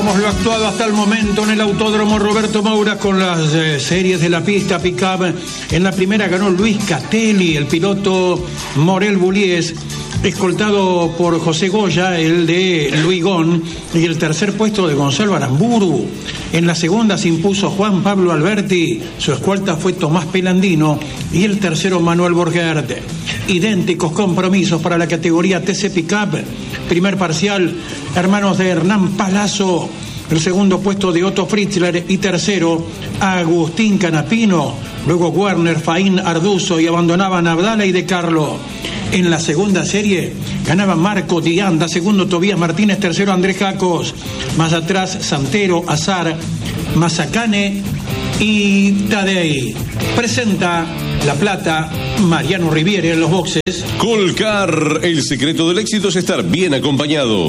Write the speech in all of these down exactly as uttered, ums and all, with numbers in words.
Repasamos lo actuado hasta el momento en el Autódromo Roberto Mouras con las eh, series de la pista pick-up. En la primera ganó Luis Catelli, el piloto Morel Bullies, escoltado por José Goya, el de Luis Gon, y el tercer puesto de Gonzalo Aramburu. En la segunda se impuso Juan Pablo Alberti, su escolta fue Tomás Pelandino y el tercero Manuel Borgert. Idénticos compromisos para la categoría T C Pickup. Primer parcial, hermanos de Hernán Palazzo. El segundo puesto de Otto Fritzler y tercero Agustín Canapino. Luego Werner, Faín, Arduzo y abandonaban Abdala y De Carlo. En la segunda serie ganaba Marco Dianda, segundo Tobías Martínez, tercero Andrés Jacos. Más atrás Santero, Azar, Mazacane y Tadei. Presenta La Plata Mariano Riviere en los boxes. Colcar, el secreto del éxito es estar bien acompañado.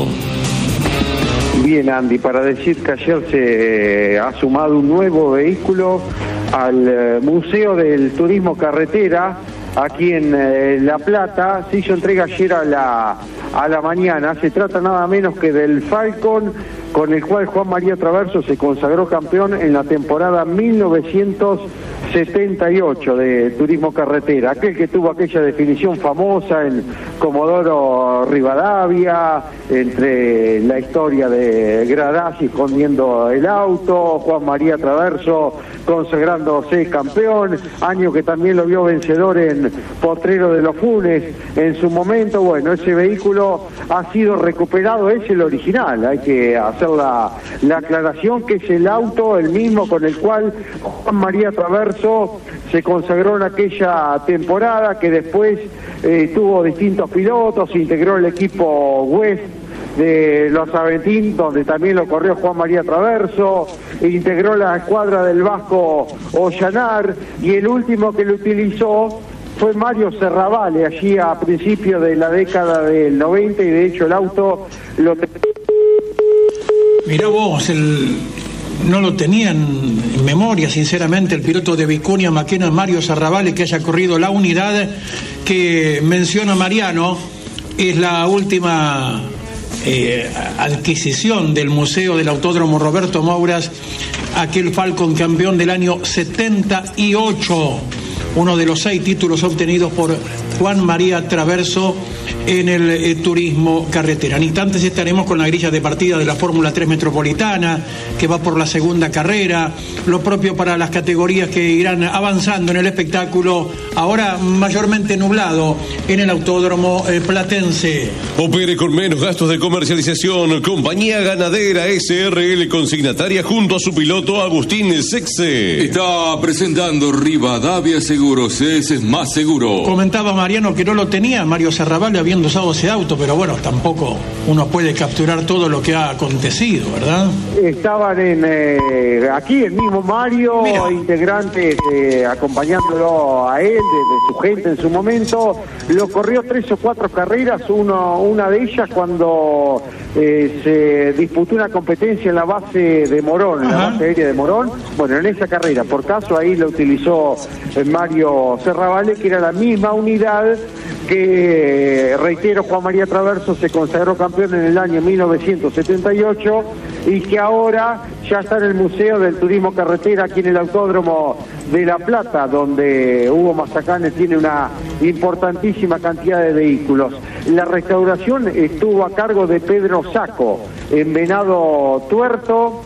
Bien, Andy, para decir que ayer se ha sumado un nuevo vehículo al Museo del Turismo Carretera aquí en eh, La Plata. Se hizo entrega ayer a la, a la mañana. Se trata nada menos que del Falcon, con el cual Juan María Traverso se consagró campeón en la temporada mil novecientos setenta y ocho de Turismo Carretera, aquel que tuvo aquella definición famosa en Comodoro Rivadavia, entre la historia de Gradasi escondiendo el auto, Juan María Traverso consagrándose campeón, año que también lo vio vencedor en Potrero de los Funes en su momento. Bueno, ese vehículo ha sido recuperado, es el original, hay que hacer la, la aclaración que es el auto, el mismo con el cual Juan María Traverso se consagró en aquella temporada, que después eh, tuvo distintos pilotos, integró el equipo West de los Aventín, donde también lo corrió Juan María Traverso, integró la escuadra del Vasco Ollanar, y el último que lo utilizó fue Mario Serravale, allí a principios de la década del noventa, y de hecho el auto lo... Mirá vos, el... no lo tenían en memoria, sinceramente, el piloto de Vicuña Maquena, Mario Serravale, que haya corrido la unidad que menciona Mariano. Es la última eh, adquisición del Museo del Autódromo Roberto Mouras, aquel Falcon campeón del año setenta y ocho, uno de los seis títulos obtenidos por Juan María Traverso en el eh, turismo carretera. En instantes estaremos con la grilla de partida de la Fórmula tres Metropolitana, que va por la segunda carrera, lo propio para las categorías que irán avanzando en el espectáculo, ahora mayormente nublado en el Autódromo eh, Platense. Opere con menos gastos de comercialización. Compañía Ganadera S R L Consignataria, junto a su piloto Agustín Sexe. Está presentando Rivadavia Seguros, ese es más seguro. Comentaba Mariano que no lo tenía Mario Serravale habiendo usado ese auto, pero bueno, tampoco uno puede capturar todo lo que ha acontecido, ¿verdad? Estaban en eh, aquí el mismo Mario, Mira. integrantes eh, acompañándolo a él, de, de su gente en su momento. Lo corrió tres o cuatro carreras, uno, una de ellas cuando eh, se disputó una competencia en la base de Morón, en la base aérea de Morón. Bueno, en esa carrera, por caso, ahí lo utilizó eh, Mario Serravale, que era la misma unidad que, reitero, Juan María Traverso se consagró campeón en el año mil novecientos setenta y ocho, y que ahora ya está en el Museo del Turismo Carretera, aquí en el Autódromo de La Plata, donde Hugo Mazacane tiene una importantísima cantidad de vehículos. La restauración estuvo a cargo de Pedro Saco, en Venado Tuerto,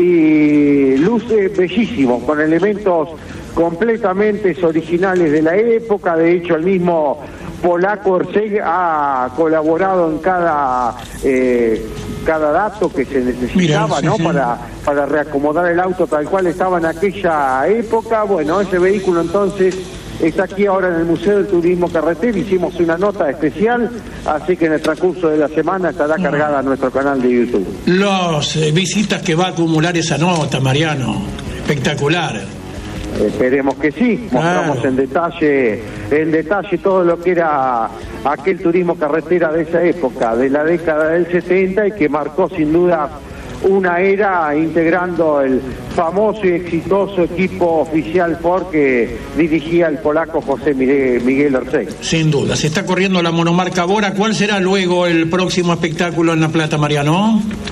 y luce bellísimo, con elementos completamente originales de la época. De hecho, el mismo polaco Orceg ha colaborado en cada eh, cada dato que se necesitaba. Mirá, sí, ¿no? Sí. Para, para reacomodar el auto tal cual estaba en aquella época. Bueno, ese vehículo entonces está aquí ahora en el Museo del Turismo Carretera. Hicimos una nota especial, así que en el transcurso de la semana estará cargada a nuestro canal de YouTube. Los eh, visitas que va a acumular esa nota, Mariano, espectacular. Esperemos que sí, mostramos claro. en detalle en detalle todo lo que era aquel turismo carretera de esa época, de la década del setenta, y que marcó sin duda una era, integrando el famoso y exitoso equipo oficial Ford que dirigía el polaco José Miguel Orceg. Sin duda, se está corriendo la monomarca Bora. ¿Cuál será luego el próximo espectáculo en La Plata, Mariano?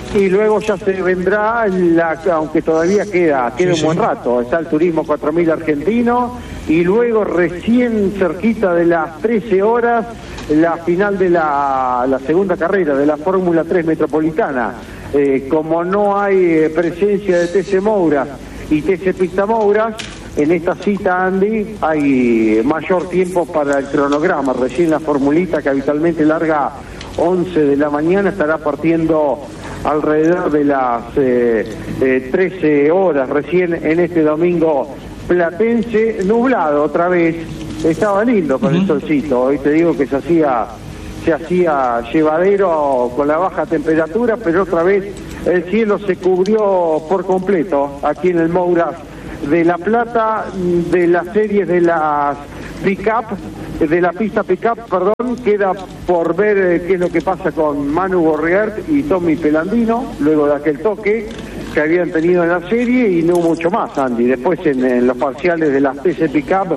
y luego ya se vendrá, la, aunque todavía queda, queda sí, un buen sí. rato, está el Turismo cuatro mil argentino, y luego recién cerquita de las trece horas, la final de la, la segunda carrera de la Fórmula tres Metropolitana. Eh, como no hay eh, presencia de T C Moura y T C Pista Moura, en esta cita, Andy, hay mayor tiempo para el cronograma. Recién la formulita, que habitualmente larga once de la mañana, estará partiendo alrededor de las eh, eh, trece horas, recién en este domingo platense, nublado otra vez. Estaba lindo con uh-huh. el solcito, hoy te digo que se hacía se hacía llevadero con la baja temperatura, pero otra vez el cielo se cubrió por completo aquí en el Moura de La Plata, de las series de las pick-up, de la pista pick-up, perdón. Queda por ver eh, qué es lo que pasa con Manu Borriart y Tommy Pelandino, luego de aquel toque que habían tenido en la serie, y no mucho más, Andy. Después en, en los parciales de las T C Pick-up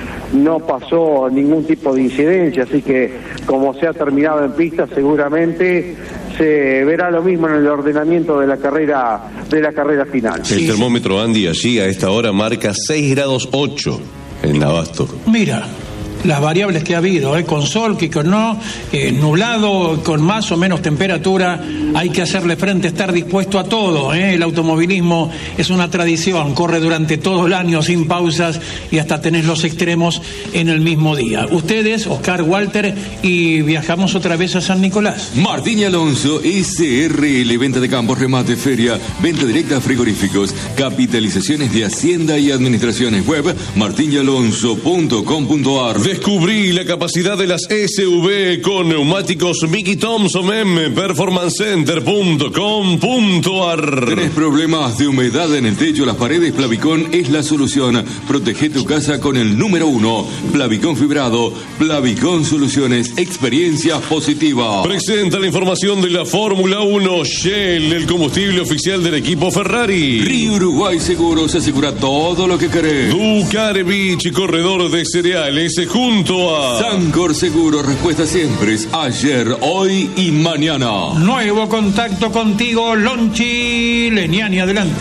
no pasó ningún tipo de incidencia, así que como se ha terminado en pista, seguramente se verá lo mismo en el ordenamiento de la carrera de la carrera final. El termómetro, Andy, allí a esta hora marca seis grados ocho en Abasto. Mira las variables que ha habido, ¿eh? Con sol, que con no, eh, nublado, con más o menos temperatura, hay que hacerle frente, estar dispuesto a todo, ¿eh? El automovilismo es una tradición, corre durante todo el año sin pausas y hasta tenés los extremos en el mismo día. Ustedes, Oscar, Walter, y viajamos otra vez a San Nicolás. Martín y Alonso, S R L, venta de campos, remate, feria, venta directa a frigoríficos, capitalizaciones de Hacienda y Administraciones. Web martin y alonso punto com punto a r. Descubrí la capacidad de las S U V con neumáticos Mickey Thompson en performance center punto com punto a r. ¿Tenés problemas de humedad en el techo, las paredes? Plavicón es la solución. Protege tu casa con el número uno. Plavicón fibrado. Plavicón Soluciones. Experiencia positiva. Presenta la información de la Fórmula uno. Shell, el combustible oficial del equipo Ferrari. Río Uruguay Seguros, asegura todo lo que querés. Ducarevich, corredor de cereales, junto a Sancor Seguro, respuesta siempre es ayer, hoy y mañana. Nuevo contacto contigo, Lonchi Leniani, adelante.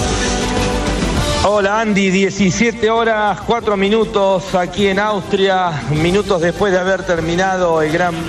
Hola Andy, diecisiete horas, cuatro minutos aquí en Austria, minutos después de haber terminado el Gran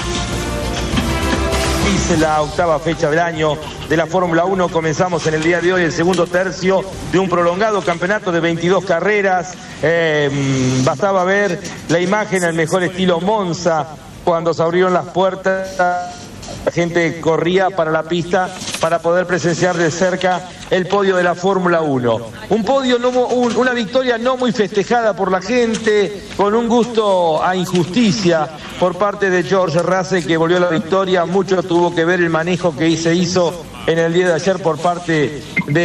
Prix, la octava fecha del año de la Fórmula uno. Comenzamos en el día de hoy el segundo tercio de un prolongado campeonato de veintidós carreras. Eh, bastaba ver la imagen al mejor estilo Monza cuando se abrieron las puertas. La gente corría para la pista para poder presenciar de cerca el podio de la Fórmula uno. Un podio, no, un, una victoria no muy festejada por la gente, con un gusto a injusticia por parte de George Russell, que volvió a la victoria. Mucho tuvo que ver el manejo que se hizo en el día de ayer por parte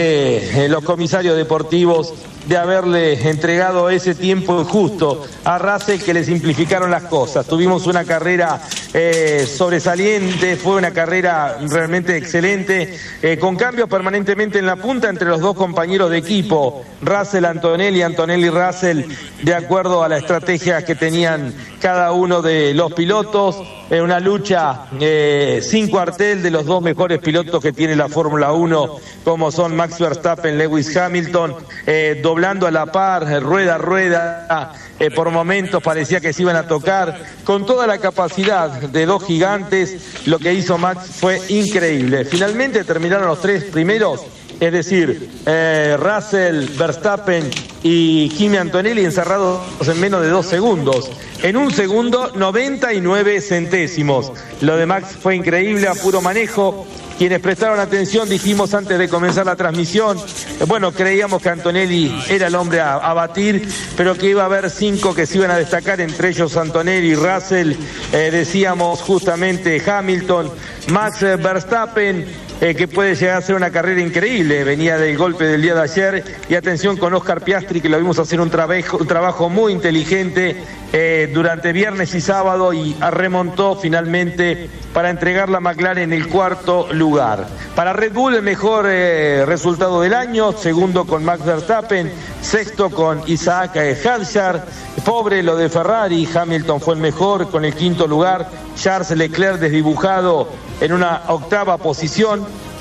de eh, los comisarios deportivos, de haberle entregado ese tiempo injusto a Russell, que le simplificaron las cosas. Tuvimos una carrera eh, sobresaliente, fue una carrera realmente excelente, eh, con cambios permanentemente en la punta entre los dos compañeros de equipo, Russell, Antonelli, Antonelli, Russell, de acuerdo a la estrategia que tenían cada uno de los pilotos. Eh, una lucha eh, sin cuartel de los dos mejores pilotos que tiene la Fórmula uno, como son Max Verstappen, Lewis Hamilton, eh, doblando a la par, rueda a rueda, eh, por momentos parecía que se iban a tocar, con toda la capacidad de dos gigantes. Lo que hizo Max fue increíble. Finalmente terminaron los tres primeros, es decir, eh, Russell, Verstappen y Kimi Antonelli, encerrados en menos de dos segundos. En un segundo, noventa y nueve centésimos. Lo de Max fue increíble, a puro manejo. Quienes prestaron atención, dijimos antes de comenzar la transmisión, eh, bueno, creíamos que Antonelli era el hombre a, a batir, pero que iba a haber cinco que se iban a destacar, entre ellos Antonelli, Russell, eh, decíamos justamente Hamilton, Max Verstappen, Eh, que puede llegar a ser una carrera increíble. Venía del golpe del día de ayer, y atención con Oscar Piastri, que lo vimos hacer un trabajo, un trabajo muy inteligente eh, durante viernes y sábado, y remontó finalmente para entregar la McLaren en el cuarto lugar. Para Red Bull, el mejor eh, resultado del año, segundo con Max Verstappen, sexto con Isaac Hadjar. Pobre lo de Ferrari, Hamilton fue el mejor con el quinto lugar, Charles Leclerc desdibujado en una octava posición.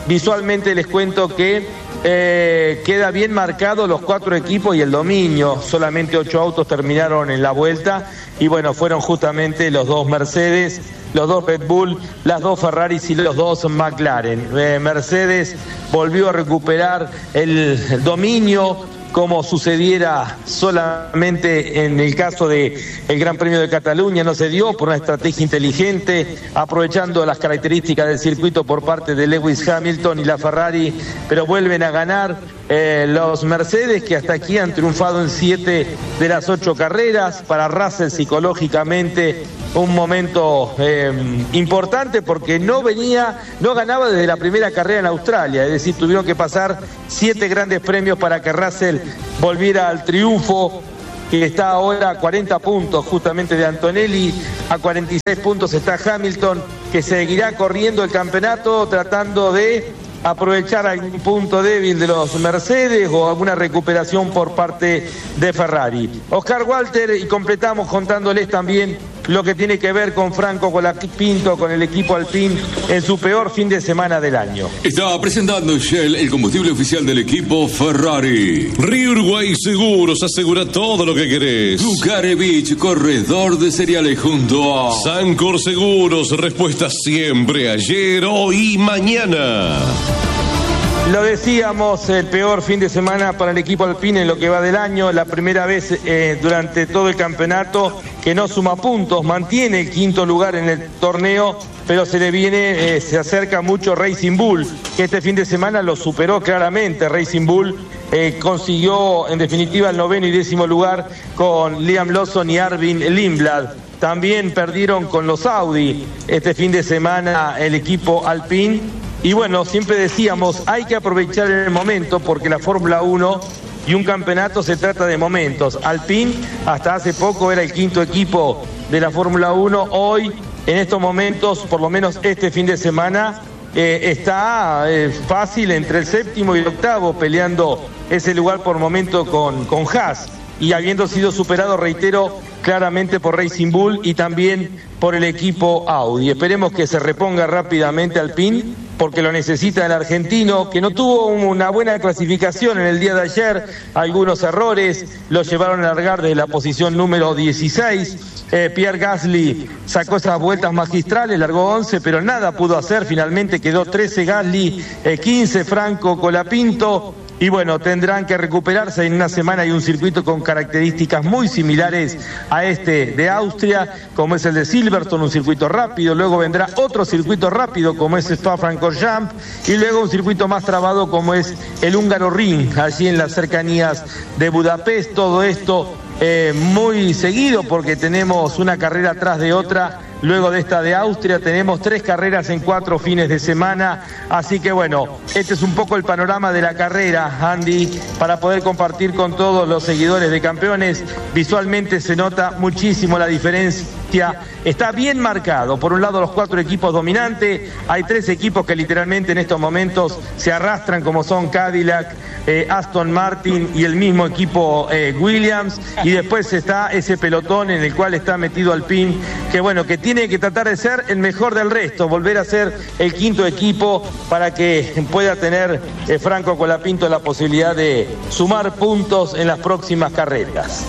visualmente les cuento que eh, queda bien marcado los cuatro equipos y el dominio. Solamente ocho autos terminaron en la vuelta y bueno, fueron justamente los dos Mercedes, los dos Red Bull, las dos Ferraris y los dos McLaren. Eh, Mercedes volvió a recuperar el dominio, como sucediera solamente en el caso del Gran Premio de Cataluña. No se dio por una estrategia inteligente, aprovechando las características del circuito por parte de Lewis Hamilton y la Ferrari, pero vuelven a ganar eh, los Mercedes, que hasta aquí han triunfado en siete de las ocho carreras. Para Russell psicológicamente un momento eh, importante, porque no venía, no ganaba desde la primera carrera en Australia, es decir, tuvieron que pasar siete grandes premios para que Russell volviera al triunfo, que está ahora a cuarenta puntos justamente de Antonelli, a cuarenta y seis puntos está Hamilton, que seguirá corriendo el campeonato tratando de aprovechar algún punto débil de los Mercedes o alguna recuperación por parte de Ferrari. Oscar Walter, y completamos contándoles también lo que tiene que ver con Franco Colapinto, con el equipo Alpine, en su peor fin de semana del año. Está presentando Shell, el combustible oficial del equipo Ferrari. Río Uruguay Seguros, asegura todo lo que querés. Lucara Beach, corredor de cereales junto a Sancor Seguros, respuesta siempre, ayer, hoy y mañana. Lo decíamos, el peor fin de semana para el equipo Alpine en lo que va del año, la primera vez eh, durante todo el campeonato que no suma puntos, mantiene el quinto lugar en el torneo, pero se le viene, eh, se acerca mucho Racing Bull, que este fin de semana lo superó claramente. Racing Bull eh, consiguió en definitiva el noveno y décimo lugar con Liam Lawson y Arvin Lindblad. También perdieron con los Audi este fin de semana el equipo Alpine. Y bueno, siempre decíamos, hay que aprovechar el momento, porque la Fórmula uno y un campeonato se trata de momentos. Alpine hasta hace poco era el quinto equipo de la Fórmula uno, hoy en estos momentos, por lo menos este fin de semana, eh, está eh, fácil entre el séptimo y el octavo, peleando ese lugar por momento con, con Haas, y habiendo sido superado, reitero, claramente por Racing Bull y también por el equipo Audi. Esperemos que se reponga rápidamente Alpine, porque lo necesita el argentino, que no tuvo una buena clasificación en el día de ayer. Algunos errores lo llevaron a largar desde la posición número dieciséis. Eh, Pierre Gasly sacó esas vueltas magistrales, largó once, pero nada pudo hacer. Finalmente quedó trece Gasly, eh, quince Franco Colapinto. Y bueno, tendrán que recuperarse en una semana. Hay un circuito con características muy similares a este de Austria, como es el de Silverstone, un circuito rápido. Luego vendrá otro circuito rápido, como es Spa-Francorchamps, y luego un circuito más trabado, como es el húngaro Ring, allí en las cercanías de Budapest. Todo esto eh, muy seguido, porque tenemos una carrera atrás de otra. Luego de esta de Austria tenemos tres carreras en cuatro fines de semana, así que bueno, este es un poco el panorama de la carrera, Andy, para poder compartir con todos los seguidores de Campeones. Visualmente se nota muchísimo la diferencia, está bien marcado. Por un lado los cuatro equipos dominantes, hay tres equipos que literalmente en estos momentos se arrastran, como son Cadillac, eh, Aston Martin y el mismo equipo eh, Williams, y después está ese pelotón en el cual está metido Alpine, que bueno, que tiene que tratar de ser el mejor del resto, volver a ser el quinto equipo para que pueda tener eh, Franco Colapinto la posibilidad de sumar puntos en las próximas carreras.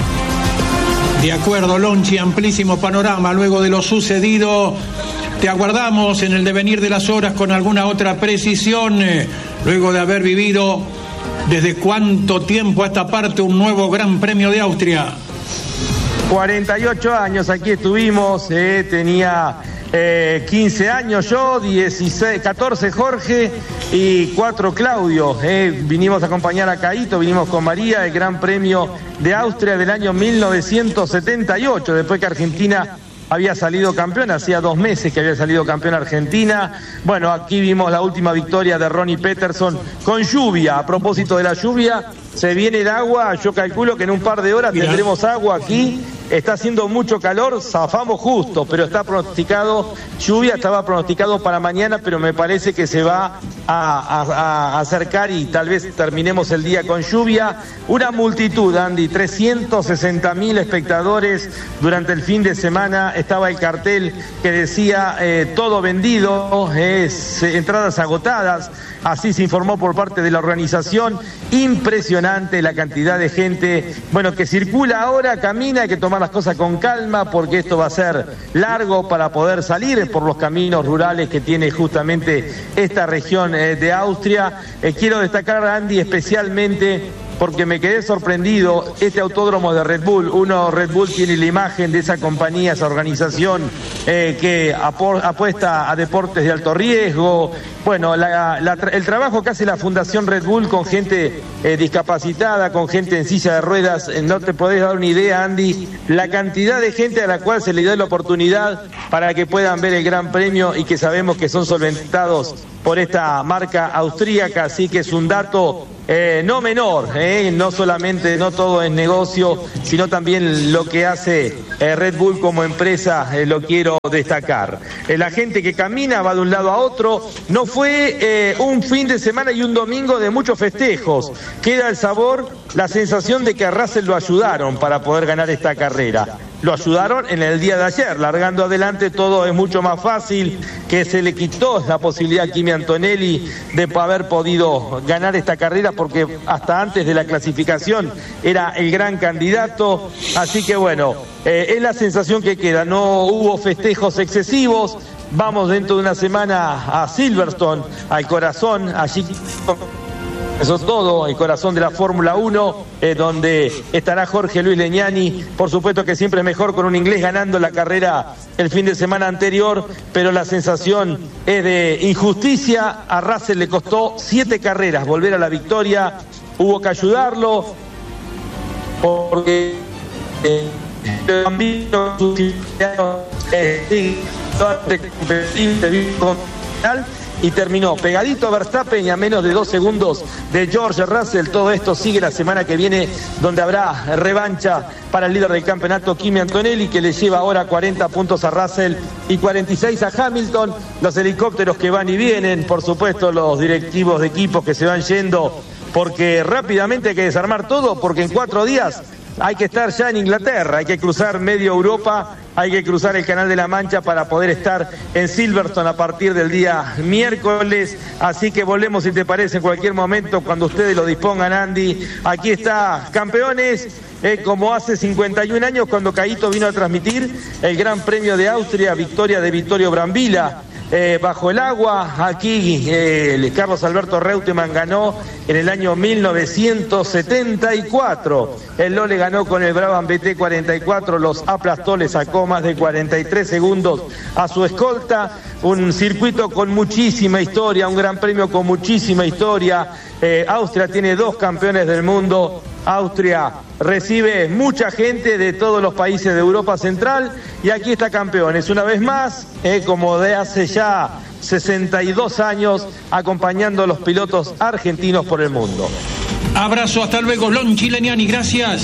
De acuerdo, Lonchi, amplísimo panorama. Luego de lo sucedido, te aguardamos en el devenir de las horas con alguna otra precisión, eh, luego de haber vivido desde cuánto tiempo a esta parte un nuevo Gran Premio de Austria. cuarenta y ocho años aquí estuvimos, eh, tenía eh, quince años yo, dieciséis, catorce Jorge y cuatro Claudio. Eh, vinimos a acompañar a Caíto, vinimos con María, el Gran Premio de Austria del año mil novecientos setenta y ocho, después que Argentina había salido campeón, hacía dos meses que había salido campeón Argentina. Bueno, aquí vimos la última victoria de Ronnie Peterson con lluvia. A propósito de la lluvia, se viene el agua, yo calculo que en un par de horas Mirá. tendremos agua aquí está haciendo mucho calor, zafamos justo, pero está pronosticado lluvia, estaba pronosticado para mañana, pero me parece que se va a, a, a acercar y tal vez terminemos el día con lluvia. Una multitud, Andy, trescientos sesenta mil espectadores durante el fin de semana. Estaba el cartel que decía eh, todo vendido, es, eh, entradas agotadas. Así se informó por parte de la organización. Impresionante la cantidad de gente, bueno, que circula ahora, camina, hay que tomar las cosas con calma porque esto va a ser largo para poder salir por los caminos rurales que tiene justamente esta región eh, de Austria. Eh, quiero destacar, Andy, especialmente porque me quedé sorprendido, este autódromo de Red Bull. Uno, Red Bull tiene la imagen de esa compañía, esa organización eh, que apuesta a deportes de alto riesgo. Bueno, la, la, el trabajo que hace la Fundación Red Bull con gente eh, discapacitada, con gente en silla de ruedas, eh, no te podés dar una idea, Andy, la cantidad de gente a la cual se le da la oportunidad para que puedan ver el Gran Premio y que sabemos que son solventados por esta marca austríaca, así que es un dato Eh, no menor, eh, no solamente, no todo es negocio, sino también lo que hace eh, Red Bull como empresa, eh, lo quiero destacar. Eh, la gente que camina va de un lado a otro, no fue eh, un fin de semana y un domingo de muchos festejos, queda el sabor, la sensación de que a Russell lo ayudaron para poder ganar esta carrera. Lo ayudaron en el día de ayer, largando adelante todo es mucho más fácil, que se le quitó la posibilidad a Kimi Antonelli de haber podido ganar esta carrera porque hasta antes de la clasificación era el gran candidato, así que bueno, eh, es la sensación que queda, no hubo festejos excesivos, vamos dentro de una semana a Silverstone, al corazón, allí... Eso es todo, el corazón de la Fórmula uno, eh, donde estará Jorge Luis Legnani. Por supuesto que siempre es mejor con un inglés ganando la carrera el fin de semana anterior, pero la sensación es de injusticia. A Russell le costó siete carreras volver a la victoria, hubo que ayudarlo, porque eh, y terminó pegadito a Verstappen y a menos de dos segundos de George Russell. Todo esto sigue la semana que viene, donde habrá revancha para el líder del campeonato, Kimi Antonelli, que le lleva ahora cuarenta puntos a Russell y cuarenta y seis a Hamilton. Los helicópteros que van y vienen, por supuesto los directivos de equipos que se van yendo, porque rápidamente hay que desarmar todo, porque en cuatro días hay que estar ya en Inglaterra, hay que cruzar medio Europa, hay que cruzar el Canal de la Mancha para poder estar en Silverstone a partir del día miércoles. Así que volvemos, si te parece, en cualquier momento, cuando ustedes lo dispongan, Andy. Aquí está, campeones, eh, como hace cincuenta y un años cuando Caíto vino a transmitir el Gran Premio de Austria, victoria de Vittorio Brambilla. Eh, bajo el agua, aquí eh, Carlos Alberto Reutemann ganó en el año mil novecientos setenta y cuatro. El Lole ganó con el Brabham B T cuarenta y cuatro, los aplastó, le sacó más de cuarenta y tres segundos a su escolta. Un circuito con muchísima historia, un gran premio con muchísima historia. Eh, Austria tiene dos campeones del mundo. Austria recibe mucha gente de todos los países de Europa Central y aquí está campeones una vez más, eh, como de hace ya sesenta y dos años, acompañando a los pilotos argentinos por el mundo. Abrazo, hasta luego, Lonchi Legnani, gracias.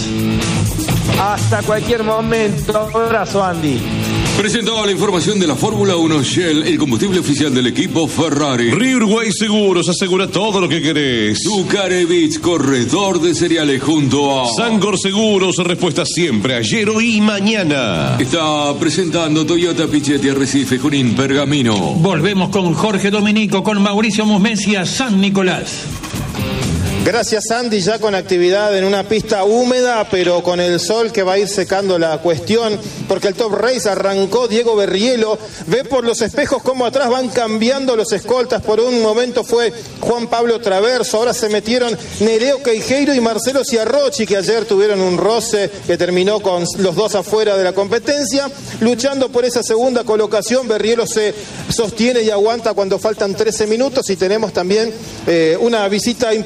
Hasta cualquier momento, abrazo, Andy. Presentaba la información de la Fórmula uno. Shell, el combustible oficial del equipo Ferrari. Rearway Seguros, asegura todo lo que querés. Ducarevich, corredor de cereales junto a Sancor Seguros, respuesta siempre, ayer, hoy y mañana. Está presentando Toyota Pichetti, Arrecife, Junín, Pergamino. Volvemos con Jorge Dominico, con Mauricio Musmesia, San Nicolás. Gracias, Andy, ya con actividad en una pista húmeda, pero con el sol que va a ir secando la cuestión, porque el Top Race arrancó. Diego Berrielo ve por los espejos cómo atrás van cambiando los escoltas. Por un momento fue Juan Pablo Traverso, ahora se metieron Nereo Queijeiro y Marcelo Ciarrochi, que ayer tuvieron un roce que terminó con los dos afuera de la competencia, luchando por esa segunda colocación. Berrielo se sostiene y aguanta cuando faltan trece minutos, y tenemos también eh, una visita importante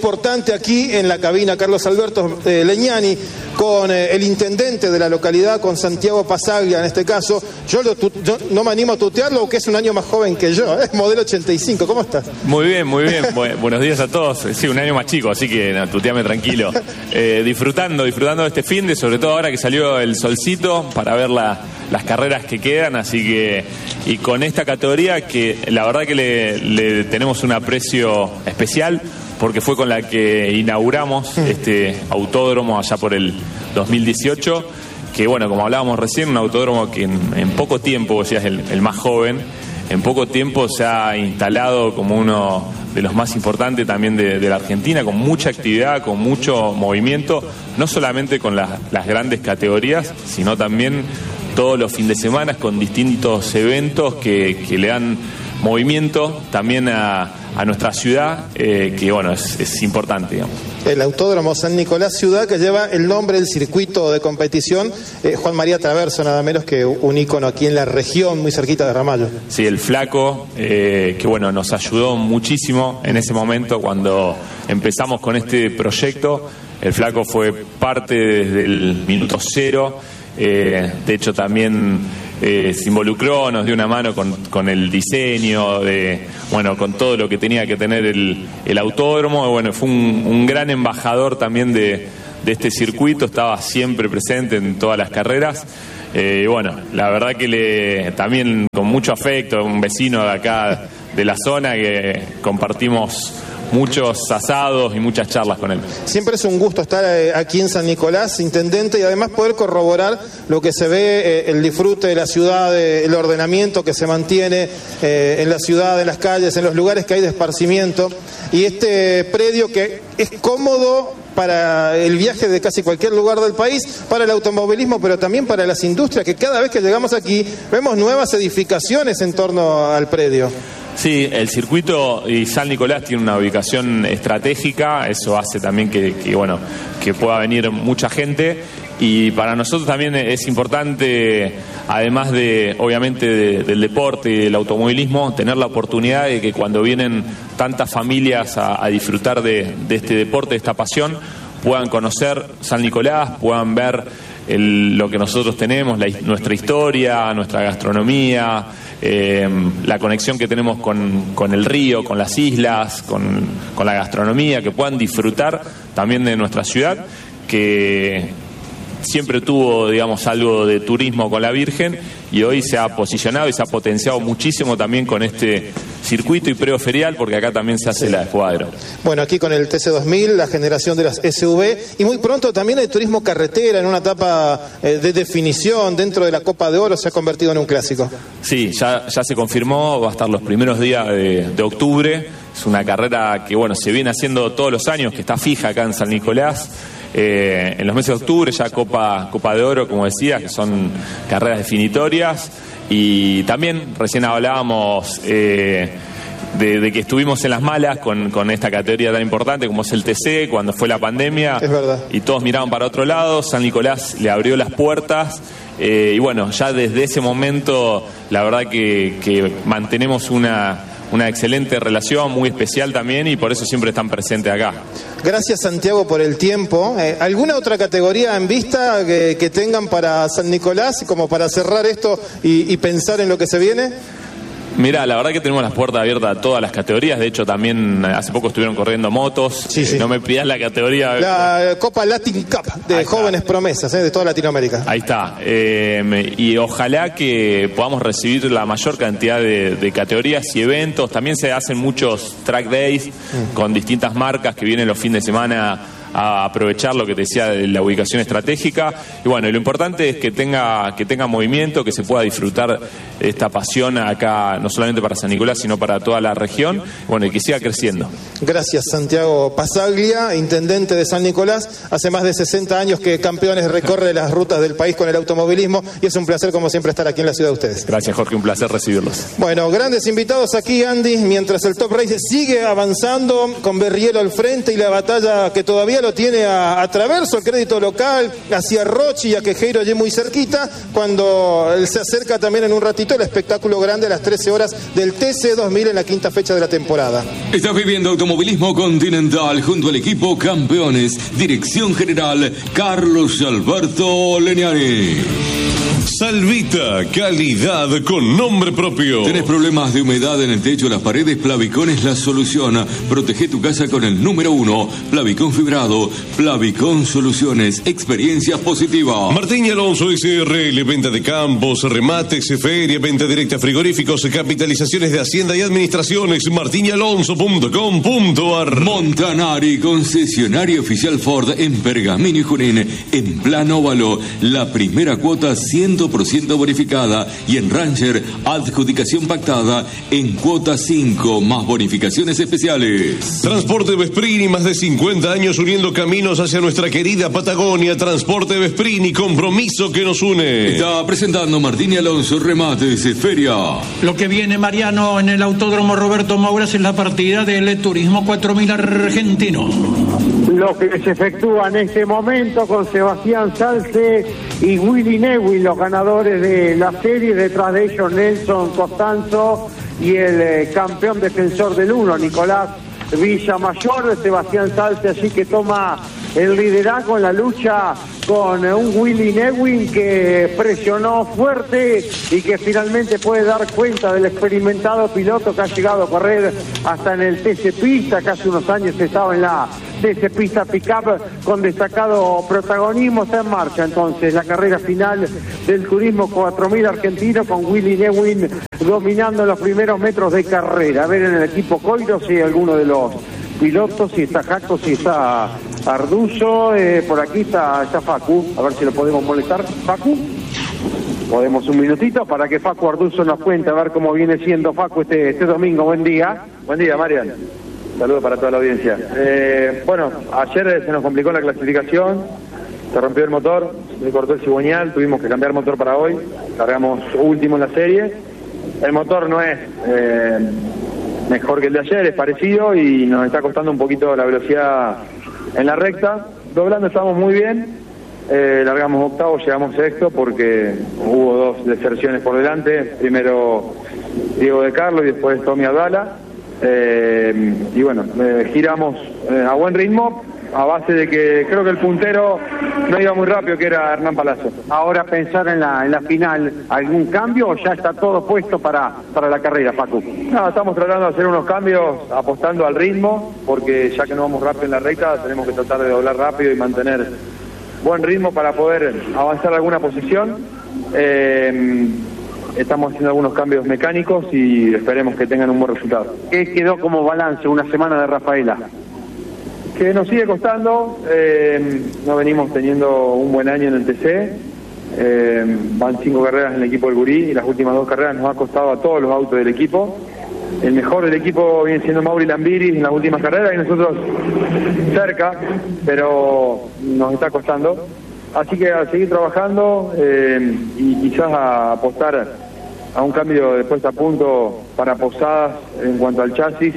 instante aquí en la cabina Carlos Alberto eh, Leñani con eh, el intendente de la localidad, con Santiago Pasaglia en este caso. Yo, lo tu, yo no me animo a tutearlo, que es un año más joven que yo, es ¿eh? modelo ochenta y cinco. ¿Cómo estás? Muy bien, muy bien. Bu buenos días a todos. Sí, un año más chico, así que no, tuteame tranquilo. Eh, disfrutando, disfrutando de este fin de, sobre todo ahora que salió el solcito, para ver la, las carreras que quedan, así que, y con esta categoría que la verdad que le, le tenemos un aprecio especial, porque fue con la que inauguramos este autódromo allá por el dos mil dieciocho, que bueno, como hablábamos recién, un autódromo que en, en poco tiempo, o sea, es el, el más joven, en poco tiempo se ha instalado como uno de los más importantes también de, de la Argentina, con mucha actividad, con mucho movimiento, no solamente con las, las grandes categorías, sino también todos los fines de semana con distintos eventos que, que le dan movimiento también a, a nuestra ciudad, eh, que bueno, es, es importante, digamos. El Autódromo San Nicolás, ciudad que lleva el nombre del circuito de competición eh, Juan María Traverso, nada menos que un ícono aquí en la región, muy cerquita de Ramallo. Sí, el Flaco, eh, que bueno, nos ayudó muchísimo en ese momento cuando empezamos con este proyecto. El Flaco fue parte desde el minuto cero, eh, de hecho también Eh, se involucró, nos dio una mano con, con el diseño, de, bueno, con todo lo que tenía que tener el, el autódromo. Bueno, fue un, un gran embajador también de, de este circuito, estaba siempre presente en todas las carreras. Eh, y bueno, la verdad que le también con mucho afecto, un vecino de acá de la zona que compartimos muchos asados y muchas charlas con él. Siempre es un gusto estar aquí en San Nicolás, intendente, y además poder corroborar lo que se ve, eh, el disfrute de la ciudad, eh, el ordenamiento que se mantiene eh, en la ciudad, en las calles, en los lugares que hay de esparcimiento, y este predio que es cómodo para el viaje de casi cualquier lugar del país, para el automovilismo, pero también para las industrias, que cada vez que llegamos aquí vemos nuevas edificaciones en torno al predio. Sí, el circuito y San Nicolás tiene una ubicación estratégica, eso hace también que, que, bueno, que pueda venir mucha gente, y para nosotros también es importante, además de, obviamente, de, del deporte y del automovilismo, tener la oportunidad de que cuando vienen tantas familias a, a disfrutar de, de este deporte, de esta pasión, puedan conocer San Nicolás, puedan ver el, lo que nosotros tenemos, la, nuestra historia, nuestra gastronomía, eh, la conexión que tenemos con, con el río, con las islas, con, con la gastronomía, que puedan disfrutar también de nuestra ciudad, que siempre tuvo, digamos, algo de turismo con la Virgen, y hoy se ha posicionado y se ha potenciado muchísimo también con este circuito y preo ferial, porque acá también se hace sí. la escuadra. Bueno, aquí con el T C dos mil, la generación de las S U V, y muy pronto también el turismo carretera, en una etapa eh, de definición dentro de la Copa de Oro, se ha convertido en un clásico. Sí, ya, ya se confirmó, va a estar los primeros días de, de octubre. Es una carrera que, bueno, se viene haciendo todos los años, que está fija acá en San Nicolás. Eh, en los meses de octubre ya Copa, Copa de Oro, como decía, que son carreras definitorias. Y también recién hablábamos eh, de, de que estuvimos en las malas con, con esta categoría tan importante como es el T C, cuando fue la pandemia. Es verdad. Y todos miraban para otro lado. San Nicolás le abrió las puertas. Eh, y bueno, ya desde ese momento la verdad que, que mantenemos una... una excelente relación, muy especial también, y por eso siempre están presentes acá. Gracias, Santiago, por el tiempo. Eh, ¿Alguna otra categoría en vista que, que tengan para San Nicolás, como para cerrar esto y, y pensar en lo que se viene? Mirá, la verdad que tenemos las puertas abiertas a todas las categorías. De hecho, también hace poco estuvieron corriendo motos. Sí, sí. No me pidas la categoría. La Copa Latin Cup de jóvenes promesas, ¿eh? de toda Latinoamérica. Ahí está. Eh, y ojalá que podamos recibir la mayor cantidad de, de categorías y eventos. También se hacen muchos track days mm. con distintas marcas que vienen los fines de semana a aprovechar lo que te decía de la ubicación estratégica. Y bueno, y lo importante es que tenga, que tenga movimiento, que se pueda disfrutar esta pasión acá, no solamente para San Nicolás, sino para toda la región, bueno, y que siga creciendo. Gracias, Santiago Pasaglia, intendente de San Nicolás. Hace más de sesenta años que Campeones recorre las rutas del país con el automovilismo, y es un placer, como siempre, estar aquí en la ciudad de ustedes. Gracias, Jorge, un placer recibirlos. Bueno, grandes invitados aquí, Andy, mientras el Top Race sigue avanzando con Berrielo al frente y la batalla que todavía lo tiene a, a Traverso, el crédito local, hacia Rochi y a Quejeiro allí muy cerquita, cuando él se acerca también en un ratito el espectáculo grande a las trece horas del T C dos mil en la quinta fecha de la temporada. Estás viviendo Automovilismo Continental junto al equipo Campeones. Dirección General Carlos Alberto Leniani. Salvita, calidad con nombre propio. ¿Tenés problemas de humedad en el techo, las paredes? Plavicón es la solución. Protege tu casa con el número uno. Plavicón fibrado. Plavicón Soluciones. Experiencias positivas. Martín y Alonso S R L, venta de campos, remates, feria, venta directa, frigoríficos, capitalizaciones de Hacienda y Administraciones. martín y alonso punto com punto a r. Montanari, concesionario oficial Ford en Pergamino y Junín, en Plan Óvalo. La primera cuota cien por ciento bonificada, y en Ranger, adjudicación pactada en cuota cinco, más bonificaciones especiales. Transporte Vesprini, más de cincuenta años uniendo caminos hacia nuestra querida Patagonia. Transporte Vesprini, compromiso que nos une. Está presentando Martín y Alonso Remates Feria. Lo que viene, Mariano, en el Autódromo Roberto Mouras es la partida del Turismo cuatro mil argentino. Lo que se efectúa en este momento con Sebastián Salce y Willy Neuwin, los ganadores de la serie, detrás de ellos Nelson Costanzo y el eh, campeón defensor del uno, Nicolás Villamayor. Sebastián Salce allí que toma el liderazgo en la lucha con un Willy Neuwin que presionó fuerte y que finalmente puede dar cuenta del experimentado piloto que ha llegado a correr hasta en el T C Pista. Casi unos años estaba en la T C Pista Pickup con destacado protagonismo. Está en marcha entonces la carrera final del Turismo cuatro mil argentino, con Willy Neuwin dominando los primeros metros de carrera. A ver en el equipo Coiro si alguno de los pilotos, si está Jaco, si está Arduzo, eh, por aquí está, está Facu, a ver si lo podemos molestar. Facu, podemos un minutito para que Facu Arduzo nos cuente a ver cómo viene siendo Facu este, este domingo. Buen día. Buen día, Marian. Saludos para toda la audiencia. Eh, bueno, ayer se nos complicó la clasificación, se rompió el motor, se cortó el cigüeñal, tuvimos que cambiar motor para hoy, cargamos último en la serie. El motor no es eh, mejor que el de ayer, es parecido y nos está costando un poquito la velocidad en la recta. Doblando estamos muy bien, eh, largamos octavo, llegamos sexto porque hubo dos deserciones por delante, primero Diego de Carlos y después Tommy Abdala, eh, y bueno, eh, giramos eh, a buen ritmo, a base de que creo que el puntero no iba muy rápido, que era Hernán Palazzo. Ahora pensar en la, en la final, ¿algún cambio o ya está todo puesto para, para la carrera, Facu? No, estamos tratando de hacer unos cambios apostando al ritmo, porque ya que no vamos rápido en la recta, tenemos que tratar de doblar rápido y mantener buen ritmo para poder avanzar alguna posición. Eh, estamos haciendo algunos cambios mecánicos y esperemos que tengan un buen resultado. ¿Qué quedó como balance una semana de Rafaela? Que nos sigue costando, eh, no venimos teniendo un buen año en el T C, eh, van cinco carreras en el equipo del Gurí y las últimas dos carreras nos ha costado a todos los autos del equipo. El mejor del equipo viene siendo Mauri Lambiris en las últimas carreras y nosotros cerca, pero nos está costando. Así que a seguir trabajando eh, y quizás a apostar a un cambio de puesta a punto para Posadas en cuanto al chasis.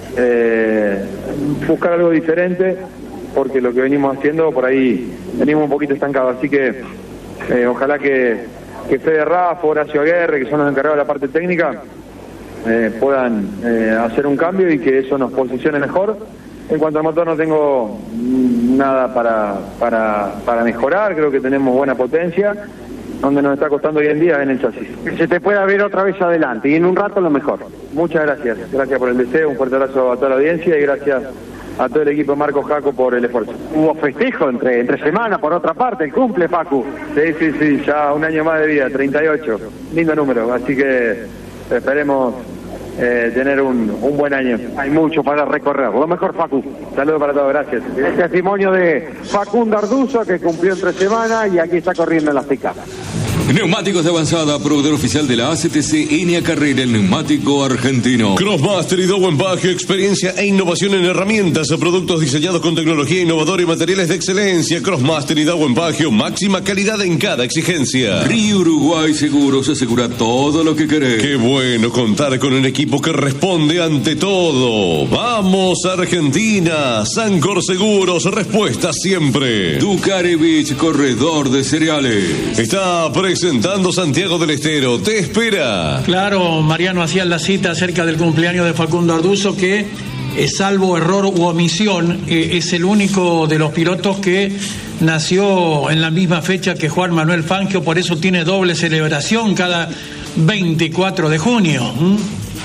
Eh, buscar algo diferente porque lo que venimos haciendo por ahí venimos un poquito estancados, así que eh, ojalá que, que Fede Rafa, Horacio Aguerre, que son los encargados de la parte técnica, eh, puedan eh, hacer un cambio y que eso nos posicione mejor. En cuanto al motor no tengo nada para, para, para mejorar, creo que tenemos buena potencia. Donde nos está costando hoy en día en el chasis. Que se te pueda ver otra vez adelante y en un rato lo mejor. Muchas gracias, gracias por el deseo, un fuerte abrazo a toda la audiencia y gracias a todo el equipo de Marco Jaco por el esfuerzo. Hubo festejo entre, entre semana, por otra parte, el cumple, Facu. Sí, sí, sí, ya un año más de vida, treinta y ocho, lindo número, así que esperemos eh, tener un, un buen año. Hay mucho para recorrer, lo mejor, Facu. Saludos para todos, gracias. El testimonio de Facundo Arduzo, que cumplió entre semana y aquí está corriendo en las picas. Neumáticos de avanzada, proveedor oficial de la A C T C, Enia Carrera, el neumático argentino. Crossmaster y Dowen Bagio, experiencia e innovación en herramientas, productos diseñados con tecnología innovadora y materiales de excelencia. Crossmaster y Dowen Bagio, máxima calidad en cada exigencia. Río Uruguay Seguros, asegura todo lo que querés. Qué bueno contar con un equipo que responde ante todo. ¡Vamos, Argentina! Sancor Seguros, respuesta siempre. Ducarevich, corredor de cereales. Está presentando Santiago del Estero. Te espera. Claro, Mariano hacía la cita acerca del cumpleaños de Facundo Arduzo, que, eh, salvo error u omisión, eh, es el único de los pilotos que nació en la misma fecha que Juan Manuel Fangio, por eso tiene doble celebración cada veinticuatro de junio. ¿Mm?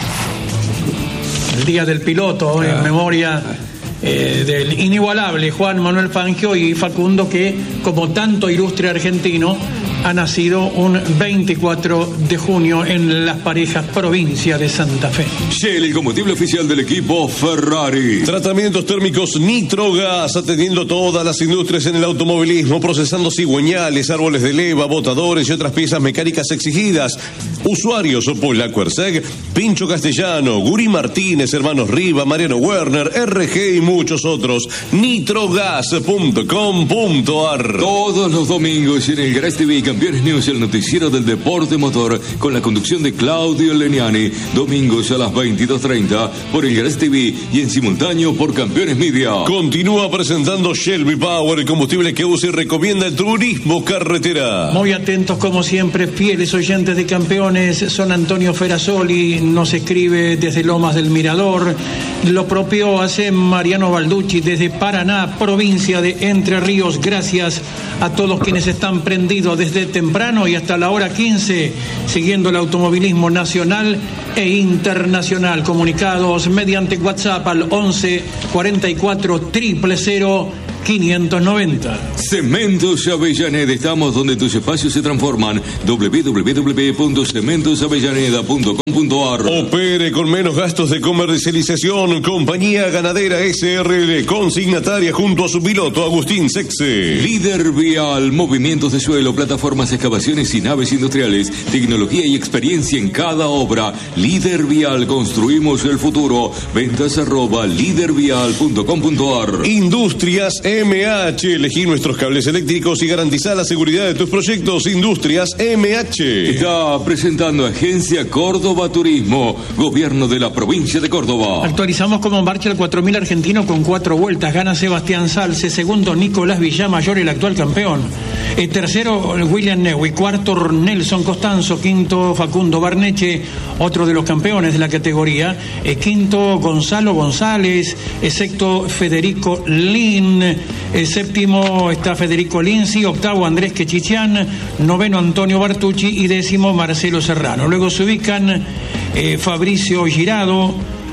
El Día del Piloto, en memoria eh, del inigualable Juan Manuel Fangio y Facundo, que, como tanto ilustre argentino, ha nacido un veinticuatro de junio en Las Parejas, provincia de Santa Fe. Shell, el combustible oficial del equipo Ferrari. Tratamientos térmicos Nitrogas, atendiendo todas las industrias en el automovilismo, procesando cigüeñales, árboles de leva, botadores y otras piezas mecánicas exigidas. Usuarios: Polaco Erseg, Pincho Castellano, Guri Martínez, Hermanos Riva, Mariano Werner, R G y muchos otros. nitrogas punto com punto a r. Todos los domingos en el Garage T V Campeones News, el noticiero del deporte motor, con la conducción de Claudio Leniani, domingos a las veintidós treinta por el Garage T V y en simultáneo por Campeones Media. Continúa presentando Shelby Power, el combustible que usa y recomienda el turismo carretera. Muy atentos como siempre, fieles oyentes de Campeones. Son Antonio Ferasoli, nos escribe desde Lomas del Mirador. Lo propio hace Mariano Balducci desde Paraná, provincia de Entre Ríos. Gracias a todos quienes están prendidos desde temprano y hasta la hora quince, siguiendo el automovilismo nacional e internacional. Comunicados mediante WhatsApp al once cuarenta y cuatro cero cero quinientos noventa. Cementos Avellaneda, estamos donde tus espacios se transforman. doble u doble u doble u punto cementos avellaneda punto com punto a r. Opere con menos gastos de comercialización. Compañía Ganadera S R L, consignataria junto a su piloto Agustín Sexe. Líder Vial, movimientos de suelo, plataformas, excavaciones y naves industriales, tecnología y experiencia en cada obra. Líder Vial, construimos el futuro. Ventas arroba líder vial punto com punto a r. Industrias M H, elegí nuestros cables eléctricos y garantiza la seguridad de tus proyectos. Industrias M H. Está presentando Agencia Córdoba Turismo, Gobierno de la Provincia de Córdoba. Actualizamos cómo marcha el cuatro mil argentino con cuatro vueltas. Gana Sebastián Salce, segundo Nicolás Villamayor, el actual campeón. El tercero William Neuwi, cuarto Nelson Costanzo, quinto Facundo Barneche, otro de los campeones de la categoría. El quinto Gonzalo González, el sexto Federico Lin, el séptimo está Federico Linzi, octavo Andrés Quechichián, noveno Antonio Bartucci y décimo Marcelo Serrano. Luego se ubican eh, Fabricio Girado,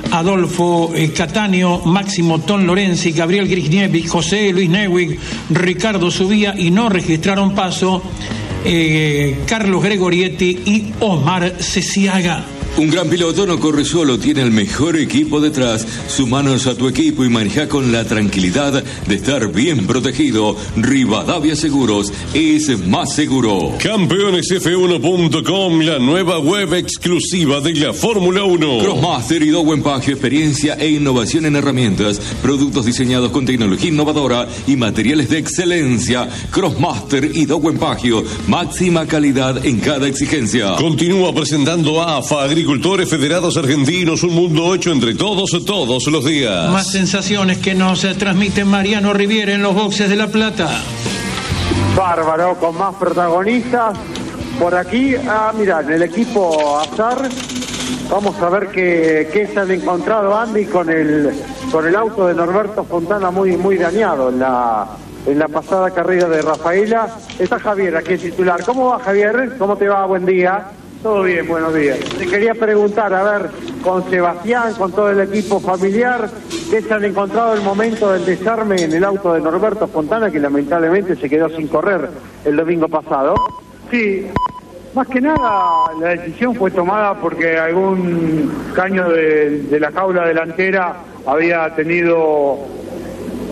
Adolfo eh, Cattaneo, Máximo Ton Lorenzi, Gabriel Grisnievic, José Luis Neuwig, Ricardo Subía, y no registraron paso eh, Carlos Gregorietti y Omar Ceciaga. Un gran piloto no corre solo, tiene el mejor equipo detrás. Sumanos a tu equipo y maneja con la tranquilidad de estar bien protegido. Rivadavia Seguros es más seguro. Campeones F uno punto com, la nueva web exclusiva de la Fórmula uno. Crossmaster y Dowen Bagio, experiencia e innovación en herramientas, productos diseñados con tecnología innovadora y materiales de excelencia. Crossmaster y Dowen Bagio, máxima calidad en cada exigencia. Continúa presentando a AFA, Agricultores Federados Argentinos, un mundo hecho entre todos, todos los días. Más sensaciones que nos transmite Mariano Riviera en los boxes de La Plata. Bárbaro, con más protagonistas. Por aquí, ah, mira, en el equipo Azar, vamos a ver qué, qué se han encontrado, Andy, con el con el auto de Norberto Fontana muy, muy dañado en la, en la pasada carrera de Rafaela. Está Javier aquí, el titular. ¿Cómo va, Javier? ¿Cómo te va? Buen día. Todo bien, buenos días. Te quería preguntar, a ver, con Sebastián, con todo el equipo familiar, ¿qué se han encontrado el momento del desarme en el auto de Norberto Fontana, que lamentablemente se quedó sin correr el domingo pasado? Sí, más que nada la decisión fue tomada porque algún caño de, de la jaula delantera había tenido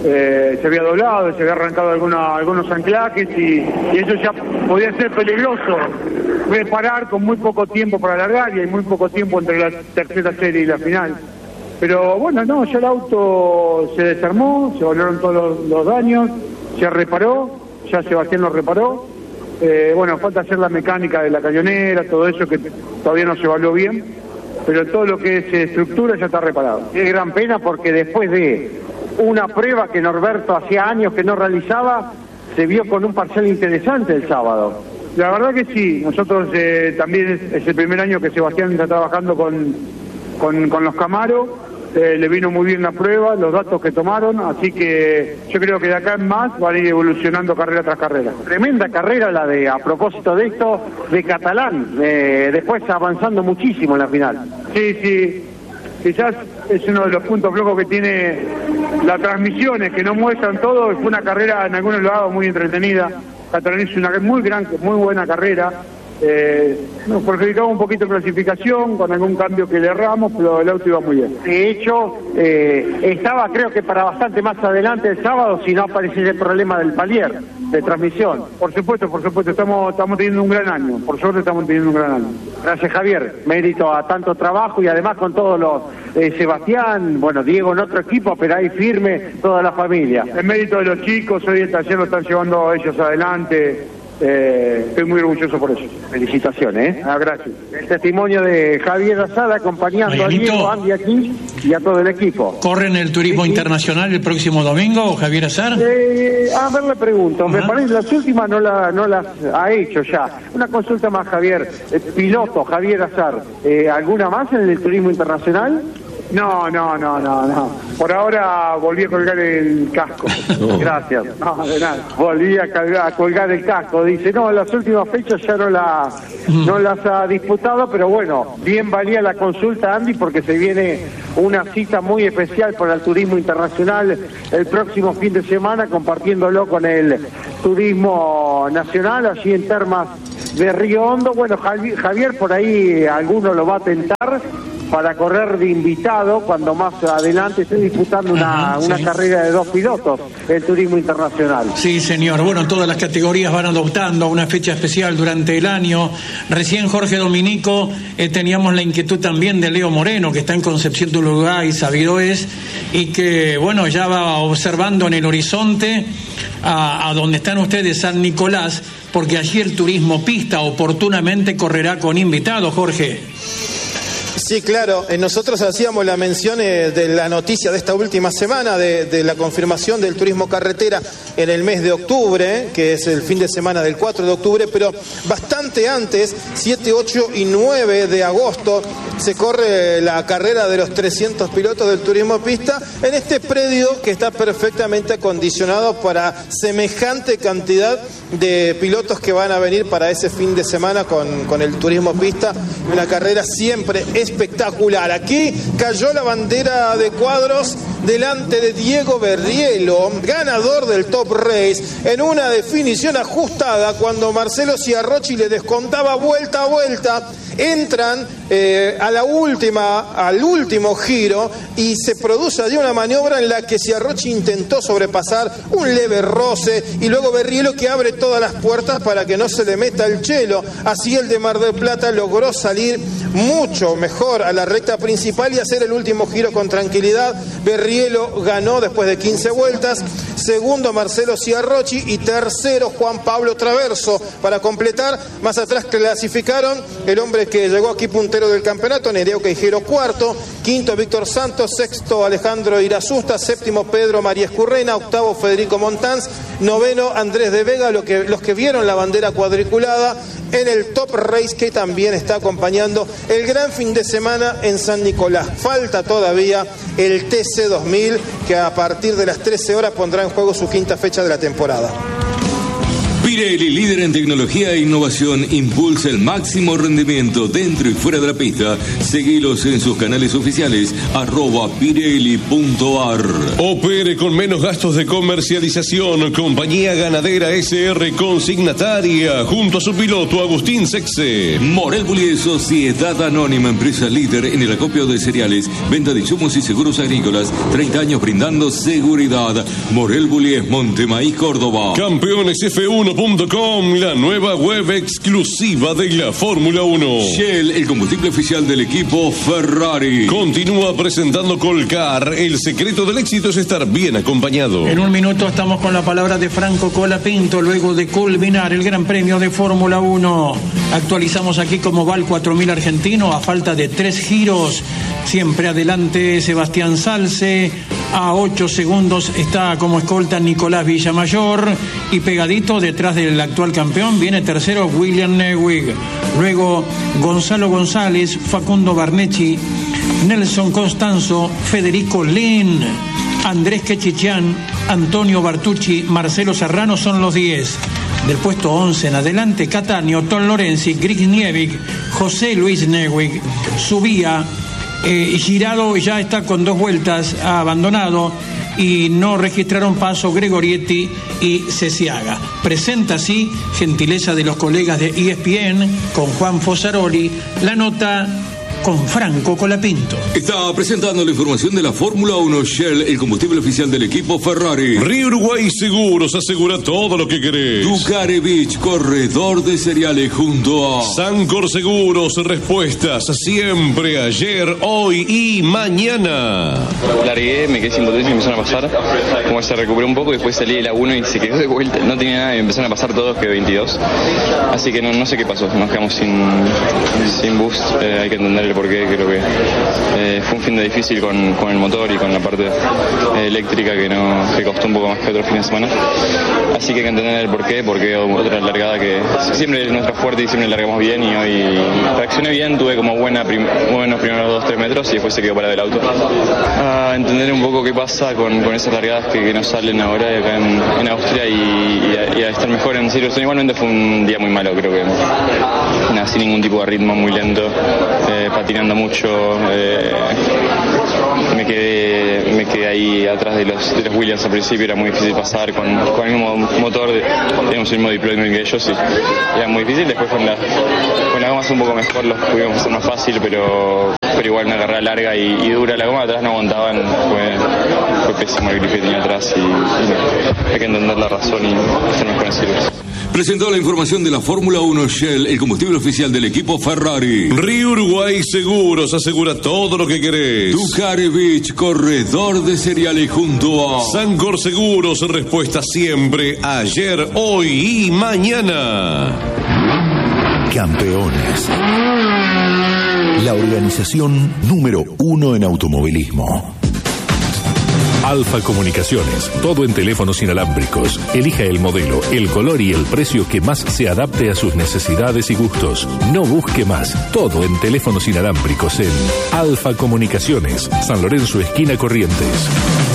eh, se había doblado, se había arrancado alguna, algunos anclajes y, y eso ya podía ser peligroso. Reparar con muy poco tiempo para largar y hay muy poco tiempo entre la tercera serie y la final. Pero bueno, no, ya el auto se desarmó, se volvieron todos los, los daños, se reparó, ya Sebastián lo reparó. Eh, bueno, falta hacer la mecánica de la cañonera, todo eso que todavía no se evaluó bien, pero todo lo que es eh, estructura ya está reparado. Es gran pena porque después de una prueba que Norberto hacía años que no realizaba, se vio con un parcial interesante el sábado. La verdad que sí, nosotros eh, también es, es el primer año que Sebastián está trabajando con, con, con los Camaro, eh, le vino muy bien la prueba, los datos que tomaron, así que yo creo que de acá en más van a ir evolucionando carrera tras carrera. Tremenda carrera la de, a propósito de esto, de Catalán, eh, después avanzando muchísimo en la final. Sí, sí, quizás es uno de los puntos flojos que tiene las transmisiones, que no muestran todo, fue una carrera en algunos lados muy entretenida. Catalán hizo una muy gran, muy buena carrera. Eh, nos perjudicaba un poquito de clasificación con algún cambio que le erramos, pero el auto iba muy bien. De hecho, eh, estaba creo que para bastante más adelante el sábado si no apareciera el problema del palier de transmisión. Por supuesto, por supuesto, estamos, estamos teniendo un gran año, por suerte estamos teniendo un gran año. Gracias, Javier, mérito a tanto trabajo y además con todos los, eh, Sebastián, bueno, Diego en otro equipo, pero ahí firme toda la familia. El mérito de los chicos, hoy el taller lo están llevando ellos adelante. Eh, estoy muy orgulloso por eso. Felicitaciones, ¿eh? Ah, gracias. El testimonio de Javier Azada acompañando Marianito, a Diego, Andy aquí y a todo el equipo. ¿Corre en el turismo sí, sí. internacional el próximo domingo, Javier Azar? Eh, a ver, le pregunto, Ajá. me parece las últimas no, la, no las ha hecho ya. Una consulta más, Javier. Eh, piloto, Javier Azar, eh, ¿alguna más en el turismo internacional? No, no, no, no, no. Por ahora volví a colgar el casco. No. Gracias. No, de nada. Volví a, cargar, a colgar el casco. Dice, no, en las últimas fechas ya no, la, no las ha disputado, pero bueno, bien valía la consulta, Andy, porque se viene una cita muy especial para el turismo internacional el próximo fin de semana, compartiéndolo con el turismo nacional, allí en Termas de Río Hondo. Bueno, Javier, por ahí alguno lo va a tentar para correr de invitado cuando más adelante esté disputando una, Ajá, una sí. carrera de dos pilotos, el turismo internacional. Sí, señor. Bueno, todas las categorías van adoptando una fecha especial durante el año. Recién Jorge Dominico eh, teníamos la inquietud también de Leo Moreno, que está en Concepción del Uruguay, sabido es, y que, bueno, ya va observando en el horizonte a, a donde están ustedes, San Nicolás, porque allí el turismo pista oportunamente correrá con invitados, Jorge. Sí, claro. Nosotros hacíamos la mención eh, de la noticia de esta última semana de, de la confirmación del turismo carretera en el mes de octubre, que es el fin de semana del cuatro de octubre, pero bastante antes, siete, ocho y nueve de agosto, se corre la carrera de los trescientos pilotos del turismo pista en este predio que está perfectamente acondicionado para semejante cantidad de pilotos que van a venir para ese fin de semana con, con el turismo pista. Una carrera siempre espectacular. Aquí cayó la bandera de cuadros delante de Diego Berrielo, ganador del Top Race, en una definición ajustada cuando Marcelo Ciarrochi le descontaba vuelta a vuelta. Entran eh, a la última, al último giro y se produce allí una maniobra en la que Ciarrochi intentó sobrepasar un leve roce y luego Berrielo que abre todas las puertas para que no se le meta el chelo. Así el de Mar del Plata logró salir mucho mejor a la recta principal y hacer el último giro con tranquilidad. Berrielo ganó después de quince vueltas, segundo Marcelo Ciarrochi y tercero Juan Pablo Traverso para completar. Más atrás clasificaron el hombre que llegó aquí puntero del campeonato, Nereo Queijero cuarto, quinto Víctor Santos, sexto Alejandro Irazusta, séptimo Pedro María Escurrena, octavo Federico Montanz, noveno Andrés de Vega, lo que, los que vieron la bandera cuadriculada en el Top Race que también está acompañando el gran fin de semana en San Nicolás. Falta todavía el T C dos mil que a partir de las trece horas pondrá en juego su quinta fecha de la temporada. Pirelli, líder en tecnología e innovación, impulsa el máximo rendimiento dentro y fuera de la pista. Seguilos en sus canales oficiales, arroba pirelli punto ar. Opere con menos gastos de comercialización. Compañía Ganadera S R Consignataria, junto a su piloto Agustín Sexe. Morel Bullies, Sociedad Anónima, empresa líder en el acopio de cereales, venta de insumos y seguros agrícolas, treinta años brindando seguridad. Morel Bullies, Montemaíz, Córdoba. Campeones F uno punto com, la nueva web exclusiva de la Fórmula uno. Shell, el combustible oficial del equipo Ferrari. Continúa presentando Colcar. El secreto del éxito es estar bien acompañado. En un minuto estamos con la palabra de Franco Colapinto, luego de culminar el Gran Premio de Fórmula uno. Actualizamos aquí cómo va el cuatro mil argentino a falta de tres giros. Siempre adelante Sebastián Salce. A ocho segundos está como escolta Nicolás Villamayor. Y pegadito detrás del actual campeón viene tercero William Neuwig. Luego Gonzalo González, Facundo Barnecci, Nelson Constanzo, Federico Lin, Andrés Quechichán, Antonio Bartucci, Marcelo Serrano son los diez. Del puesto once en adelante, Cattaneo, Tom Lorenzi, Grigniewicz, José Luis Neuwig. Subía, eh, Girado ya está con dos vueltas, ha abandonado y no registraron paso Gregorietti y Cesiaga. Presenta así, gentileza de los colegas de E S P N, con Juan Fosaroli, la nota con Franco Colapinto. Está presentando la información de la Fórmula uno. Shell, el combustible oficial del equipo Ferrari. Río Uruguay Seguros, asegura todo lo que querés. Ducare Beach, corredor de cereales junto a Sancor Seguros, respuestas siempre, ayer, hoy y mañana. Largué, me quedé sin potencia y me empezaron a pasar. Como se recuperó un poco, después salí de la uno y se quedó de vuelta. No tenía nada y me empezaron a pasar todos, que veintidós. Así que no, no sé qué pasó, nos quedamos sin, sin boost. Eh, hay que entender el porqué. Creo que eh, fue un fin de difícil con, con el motor y con la parte eh, eléctrica que, no, que costó un poco más que otros fines de semana. Así que hay que entender el porqué, porque otra largada que siempre es nuestra fuerte y siempre largamos bien, y hoy reaccioné bien, tuve como buena prim, buenos primeros dos tres metros y después se quedó parado el auto. A entender un poco qué pasa con, con esas largadas que, que nos salen ahora acá en, en Austria y, y, a, y a estar mejor en Silverstone. Igualmente fue un día muy malo, creo que nada, sin ningún tipo de ritmo, muy lento, eh, patinando mucho, eh, me quedé me quedé ahí atrás de los, de los Williams al principio, era muy difícil pasar con, con el mismo motor, de, tenemos el mismo deployment que ellos y era muy difícil. Después con la, con la goma un poco mejor los pudimos hacer más fácil, pero, pero igual una carrera larga y, y dura, la goma de atrás no aguantaban, fue, fue pésimo el grip que tenía atrás y, y no, hay que entender la razón y estar mejor en Silverstone. Presentó la información de la Fórmula uno. Shell, el combustible oficial del equipo Ferrari. Río Uruguay Seguros, asegura todo lo que querés. Ducare Beach, corredor de cereales junto a Sancor Seguros, respuesta siempre, ayer, hoy y mañana. Campeones. La organización número uno en automovilismo. Alfa Comunicaciones, todo en teléfonos inalámbricos. Elija el modelo, el color y el precio que más se adapte a sus necesidades y gustos. No busque más, todo en teléfonos inalámbricos en Alfa Comunicaciones, San Lorenzo, esquina Corrientes.